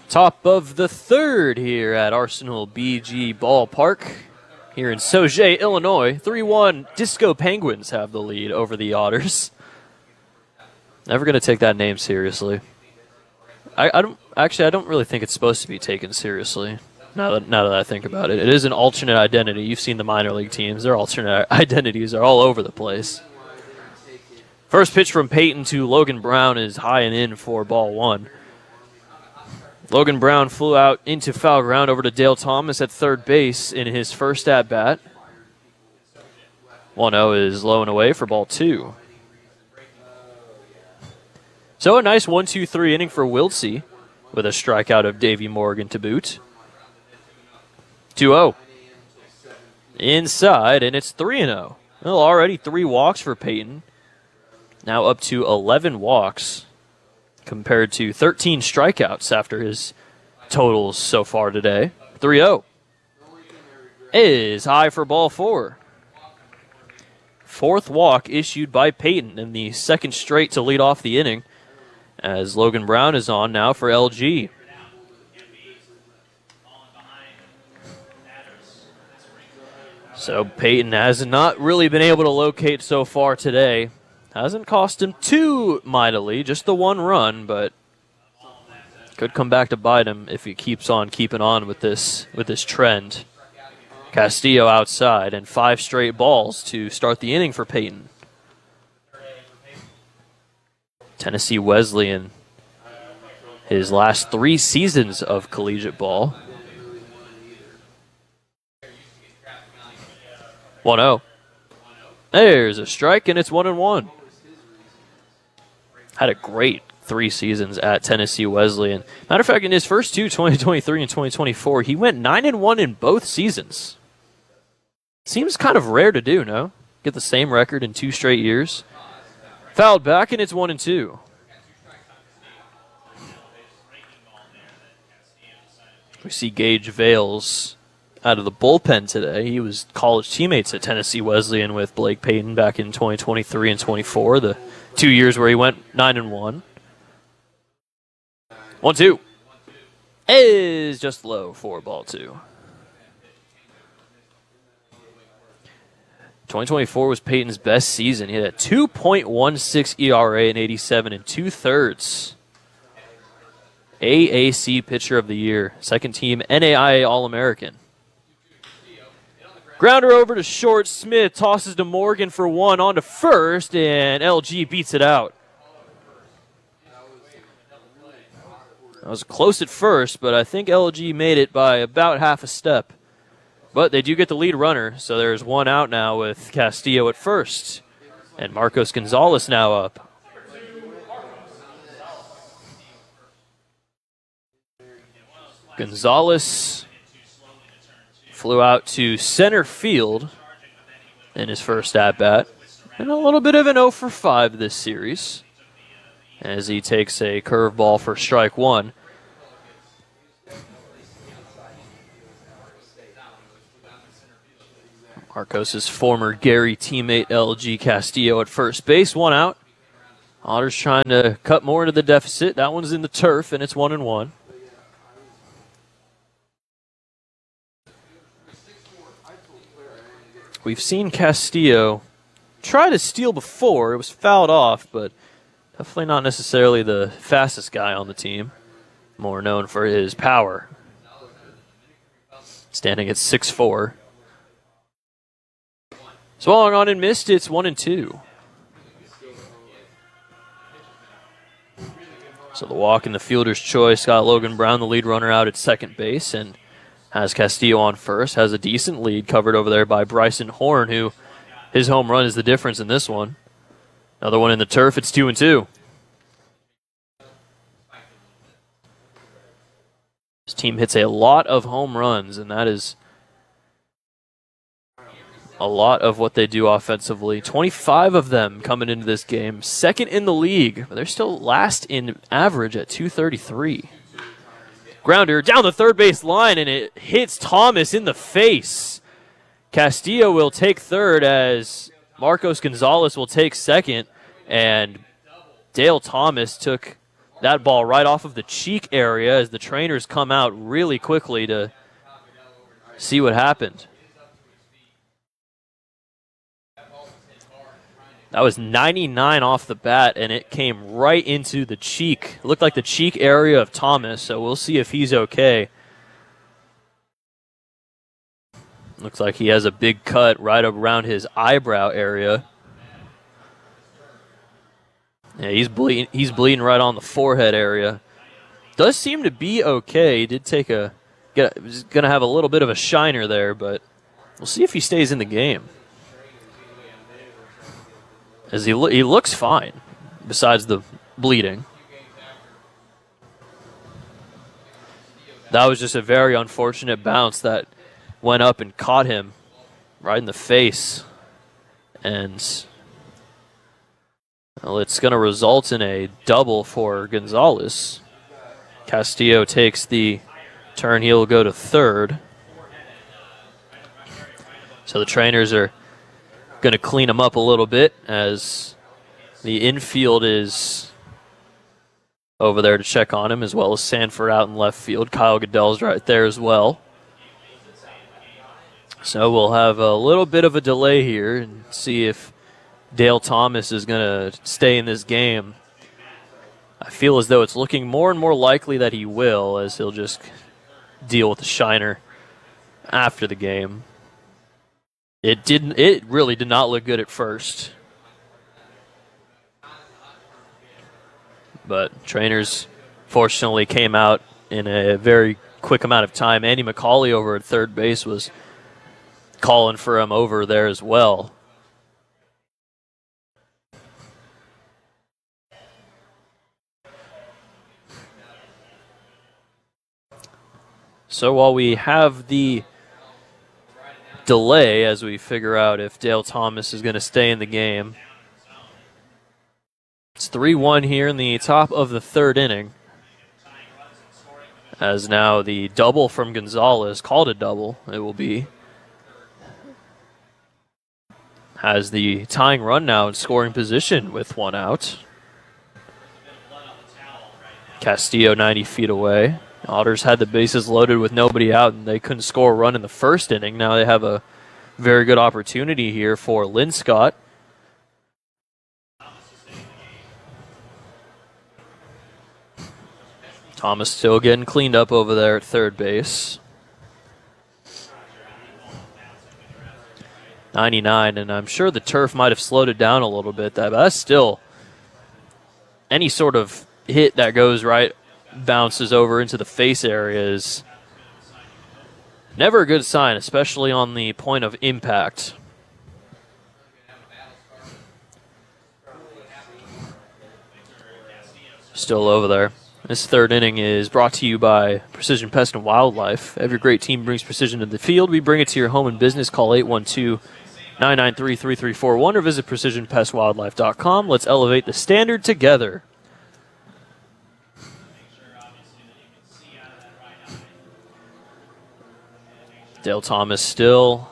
Top of the third here at Arsenal BG Ballpark here in Sauget, Illinois. 3-1 Disco Penguins have the lead over the Otters. Never going to take that name seriously. I don't really think it's supposed to be taken seriously. Now that I think about it, it is an alternate identity. You've seen the minor league teams; their alternate identities are all over the place. First pitch from Peyton to Logan Brown is high and in for ball one. Logan Brown flew out into foul ground over to Dale Thomas at third base in his first at bat. 1-0 is low and away for ball two. So a nice 1-2-3 inning for Wiltsey with a strikeout of Davey Morgan to boot. 2-0. Inside, and it's 3-0. Well, already 3 walks for Peyton. Now up to 11 walks compared to 13 strikeouts after his totals so far today. 3-0 is high for ball four. Fourth walk issued by Peyton in the second straight to lead off the inning, as Logan Brown is on now for LG. So Peyton has not really been able to locate so far today. Hasn't cost him too mightily, just the 1 run, but could come back to bite him if he keeps on keeping on with this trend. Castillo outside, and 5 straight balls to start the inning for Peyton. Tennessee Wesleyan, his last 3 seasons of collegiate ball. 1-0. There's a strike, and it's 1-1. Had a great 3 seasons at Tennessee Wesleyan. Matter of fact, in his first 2, 2023 and 2024, he went 9-1 in both seasons. Seems kind of rare to do, no? Get the same record in 2 straight years. Fouled back, and it's 1-2. We see Gage Vales out of the bullpen today. He was college teammates at Tennessee Wesleyan with Blake Payton back in 2023 and 24, the 2 years where he went 9-1. 1-2 is just low for ball 2. 2024 was Peyton's best season. He had a 2.16 ERA in 87 2/3. AAC Pitcher of the Year, second team NAIA All-American. Grounder over to short. Smith tosses to Morgan for 1 on to first, and LG beats it out. That was close at first, but I think LG made it by about half a step. But they do get the lead runner, so there's 1 out now with Castillo at first. And Marcos Gonzalez now up. Gonzalez flew out to center field in his first at-bat. And a little bit of an 0 for 5 this series, as he takes a curveball for strike 1. Marcos' former Gary teammate LG Castillo at first base, 1 out. Otters trying to cut more into the deficit. That one's in the turf, and it's 1-1. We've seen Castillo try to steal before. It was fouled off, but definitely not necessarily the fastest guy on the team. More known for his power. Standing at 6'4". Swung on and missed. It's 1-2. So the walk in the fielder's choice got Logan Brown, the lead runner, out at second base, and has Castillo on first. Has a decent lead covered over there by Bryson Horn, who his home run is the difference in this one. Another one in the turf. It's 2-2. This team hits a lot of home runs, and that is a lot of what they do offensively. 25 of them coming into this game. Second in the league, but they're still last in average at 233. Grounder down the third base line, and it hits Thomas in the face. Castillo will take third as Marcos Gonzalez will take second, and Dale Thomas took that ball right off of the cheek area as the trainers come out really quickly to see what happened. That was 99 off the bat, and it came right into the cheek. It looked like the cheek area of Thomas, so we'll see if he's okay. Looks like he has a big cut right around his eyebrow area. Yeah, he's bleeding right on the forehead area. Does seem to be okay. He did take was going to have a little bit of a shiner there, but we'll see if he stays in the game. As he looks fine, besides the bleeding. That was just a very unfortunate bounce that went up and caught him right in the face. And well, it's going to result in a double for Gonzalez. Castillo takes the turn. He'll go to third. So the trainers are going to clean him up a little bit as the infield is over there to check on him, as well as Sanford out in left field. Kyle Goodell's right there as well. So we'll have a little bit of a delay here and see if Dale Thomas is going to stay in this game. I feel as though it's looking more and more likely that he will, as he'll just deal with the shiner after the game. It really did not look good at first. But trainers fortunately came out in a very quick amount of time. Andy McCauley over at third base was calling for him over there as well. So while we have the delay as we figure out if Dale Thomas is going to stay in the game, it's 3-1 here in the top of the third inning. As now the double from Gonzalez, called a double, it will be, has the tying run now in scoring position with one out. Castillo 90 feet away. Otters had the bases loaded with nobody out, and they couldn't score a run in the first inning. Now they have a very good opportunity here for Linscott. Thomas still getting cleaned up over there at third base. 99, and I'm sure the turf might have slowed it down a little bit. But that's still any sort of hit that goes right, bounces over into the face area is never a good sign, especially on the point of impact. Still over there. This third inning is brought to you by Precision Pest and Wildlife. Every great team brings precision to the field. We bring it to your home and business. Call 812-993-3341 or visit precisionpestwildlife.com. Let's elevate the standard together. Dale Thomas still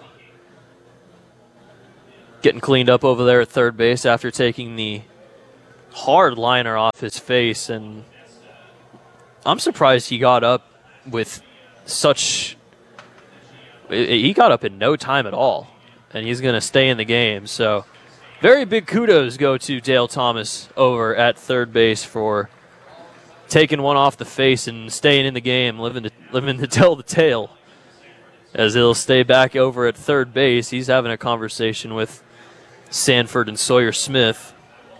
getting cleaned up over there at third base after taking the hard liner off his face, and I'm surprised he got up with such... He got up in no time at all, and he's going to stay in the game. So very big kudos go to Dale Thomas over at third base for taking one off the face and staying in the game, living to tell the tale. As he'll stay back over at third base, he's having a conversation with Sanford and Sawyer Smith.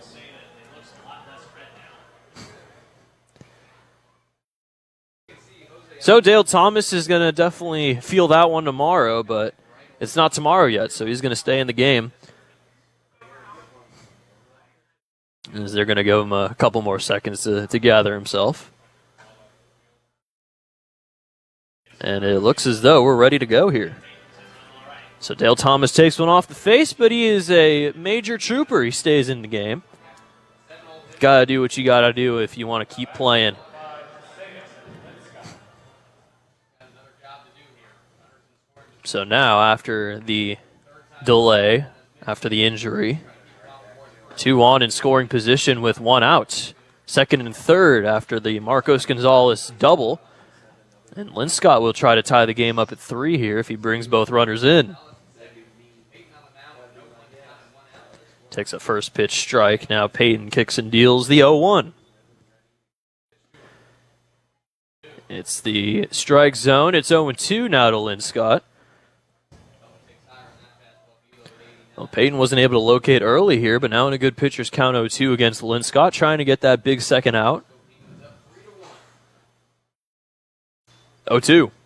So Dale Thomas is going to definitely feel that one tomorrow, but it's not tomorrow yet, so he's going to stay in the game. As they're going to give him a couple more seconds to gather himself. And it looks as though we're ready to go here. So Dale Thomas takes one off the face, but he is a major trooper. He stays in the game. Got to do what you got to do if you want to keep playing. So now, after the delay, after the injury, 2 on in scoring position with 1 out. second and third after the Marcos Gonzalez double. And Linscott will try to tie the game up at 3 here if he brings both runners in. Takes a first pitch strike. Now Peyton kicks and deals the 0-1. It's the strike zone. It's 0-2 now to Linscott. Well, Peyton wasn't able to locate early here, but now in a good pitcher's count 0-2 against Linscott, trying to get that big second out. 0-2.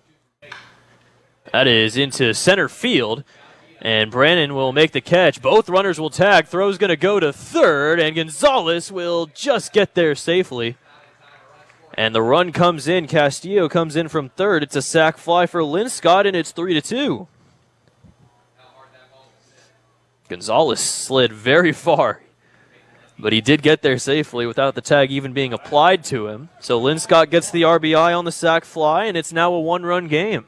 That is into center field, and Brannon will make the catch. Both runners will tag. Throw's going to go to third, and Gonzalez will just get there safely. And the run comes in. Castillo comes in from third. It's a sac fly for Linscott, and it's 3-2. Gonzalez slid very far, but he did get there safely without the tag even being applied to him. So Linscott gets the RBI on the sac fly, and it's now a one-run game.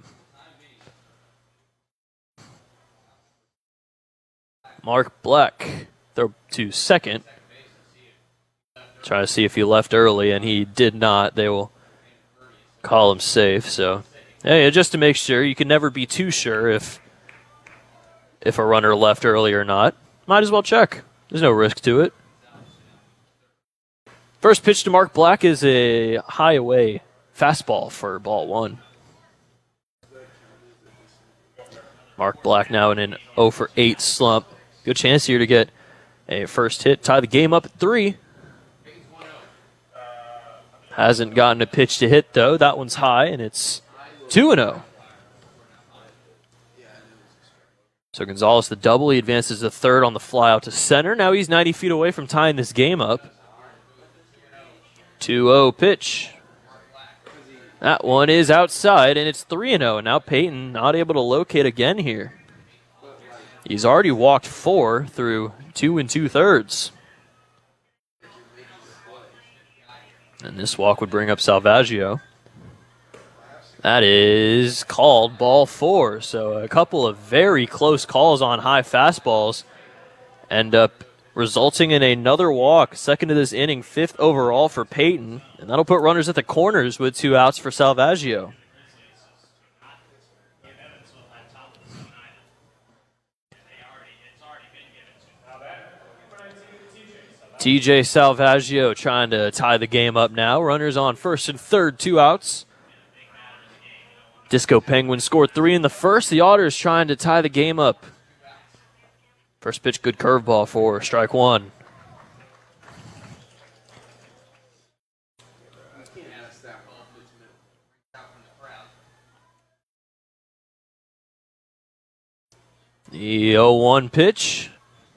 Mark Black throw to second. Try to see if he left early, and he did not. They will call him safe. So, hey, just to make sure, you can never be too sure if a runner left early or not. Might as well check. There's no risk to it. First pitch to Mark Black is a high away fastball for ball 1. Mark Black now in an 0-for-8 slump. Good chance here to get a first hit. Tie the game up at 3. Hasn't gotten a pitch to hit, though. That one's high, and it's 2-0. So Gonzalez the double. He advances to third on the fly out to center. Now he's 90 feet away from tying this game up. 2-0 pitch. That one is outside, and it's 3-0. Now Peyton not able to locate again here. He's already walked 4 through 2 2/3. And this walk would bring up Salvaggio. That is called ball 4. So a couple of very close calls on high fastballs end up resulting in another walk. Second of this inning, 5th overall for Peyton. And that'll put runners at the corners with 2 outs for Salvaggio. TJ Salvaggio trying to tie the game up now. Runners on first and third, 2 outs. Disco Penguins scored 3 in the first. The Otters trying to tie the game up. First pitch, good curveball for strike 1. The 0-1 pitch.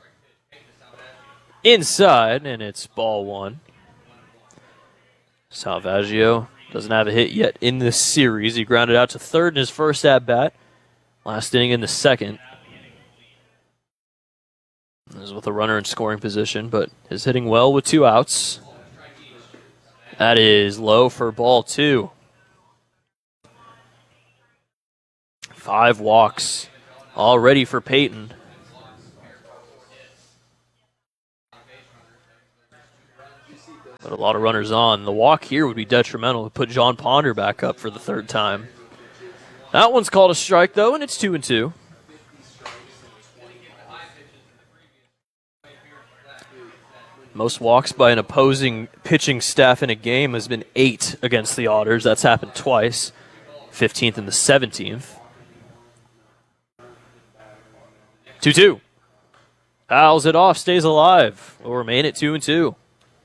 Inside, and it's ball 1. Salvaggio doesn't have a hit yet in this series. He grounded out to third in his first at-bat. Last inning in the second. This is with a runner in scoring position, but is hitting well with 2 outs. That is low for ball 2. 5 walks already for Peyton. But a lot of runners on. The walk here would be detrimental to put John Ponder back up for the 3rd time. That one's called a strike, though, and it's 2-2. Most walks by an opposing pitching staff in a game has been 8 against the Otters. That's happened twice, 15th and the 17th. 2-2. Fouls it off, stays alive. Will remain at 2-2.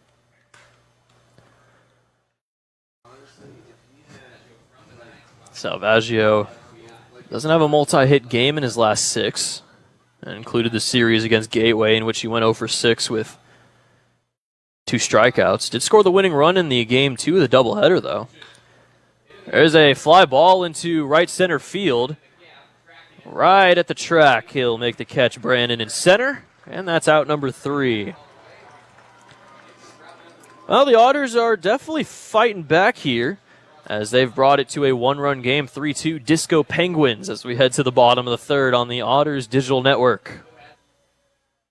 Salvaggio doesn't have a multi-hit game in his last 6. And included the series against Gateway in which he went 0-for-6 with 2 strikeouts. Did score the winning run in the game 2 of the doubleheader, though. There's a fly ball into right center field. Right at the track. He'll make the catch, Brandon, in center. And that's out number 3. Well, the Otters are definitely fighting back here as they've brought it to a 1-run game, 3-2 Disco Penguins as we head to the bottom of the 3rd on the Otters Digital Network.